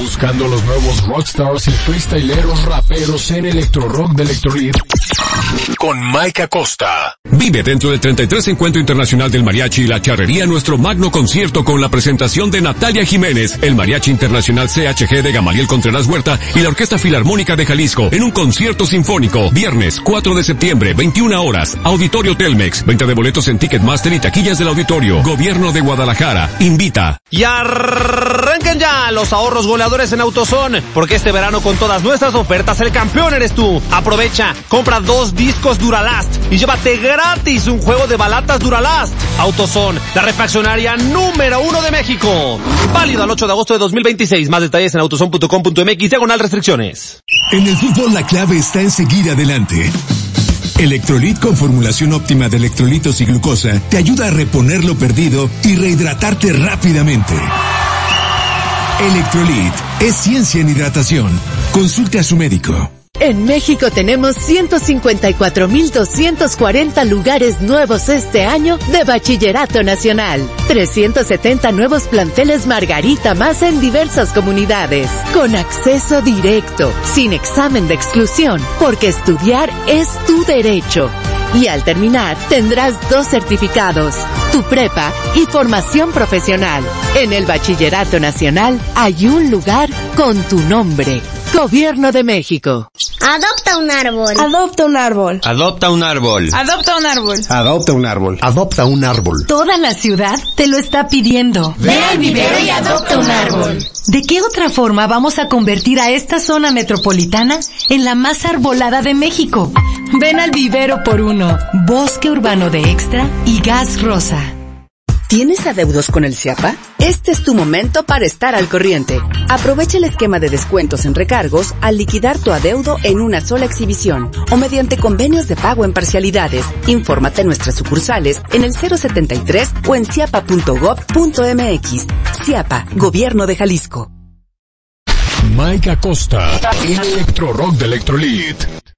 Buscando los nuevos rockstars y freestyleros raperos en Electro Rock de Electrolit. Con Mike Acosta. Vive dentro del 33 Encuentro Internacional del Mariachi y la Charrería nuestro magno concierto con la presentación de Natalia Jiménez, el Mariachi Internacional CHG de Gamaliel Contreras Huerta y la Orquesta Filarmónica de Jalisco en un concierto sinfónico. Viernes 4 de septiembre, 21 horas. Auditorio Telmex. Venta de boletos en Ticketmaster y taquillas del auditorio. Gobierno de Guadalajara. Invita. Y arranquen ya los ahorros goleadores en AutoZone, porque este verano con todas nuestras ofertas el campeón eres tú. Aprovecha, compra 2 discos Duralast y llévate gratis un juego de balatas Duralast. AutoZone, la refaccionaria número 1 de México. Válido al 8 de agosto de 2026. Más detalles en autozone.com.mx/restricciones. En el fútbol la clave está en seguir adelante. Electrolit con formulación óptima de electrolitos y glucosa te ayuda a reponer lo perdido y rehidratarte rápidamente. Electrolit es ciencia en hidratación. Consulte a su médico. En México tenemos 154,240 lugares nuevos este año de Bachillerato Nacional. 370 nuevos planteles Margarita más en diversas comunidades. Con acceso directo, sin examen de exclusión, porque estudiar es tu derecho. Y al terminar, tendrás 2 certificados, tu prepa y formación profesional. En el Bachillerato Nacional hay un lugar con tu nombre. Gobierno de México. Adopta un árbol. Adopta un árbol. Adopta un árbol. Adopta un árbol. Adopta un árbol. Adopta un árbol. Toda la ciudad te lo está pidiendo. Ve al vivero y adopta un árbol. ¿De qué otra forma vamos a convertir a esta zona metropolitana en la más arbolada de México? Ven al vivero por uno. Bosque urbano de Extra y Gas Rosa. ¿Tienes adeudos con el CIAPA? Este es tu momento para estar al corriente. Aprovecha el esquema de descuentos en recargos al liquidar tu adeudo en una sola exhibición o mediante convenios de pago en parcialidades. Infórmate en nuestras sucursales en el 073 o en ciapa.gov.mx. CIAPA, Gobierno de Jalisco. Mike Acosta en Electro Rock de Electrolit.